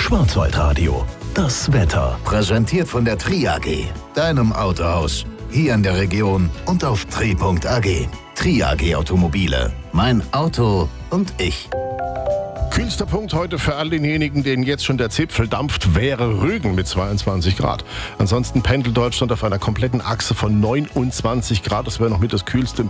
Schwarzwaldradio. Das Wetter. Präsentiert von der Tri AG, deinem Autohaus. Hier in der Region und auf tri.ag. Tri AG Automobile. Mein Auto und ich. Kühlster Punkt heute für all denjenigen, denen jetzt schon der Zipfel dampft, wäre Rügen mit 22 Grad. Ansonsten pendelt Deutschland auf einer kompletten Achse von 29 Grad. Das wäre noch mit das Kühlste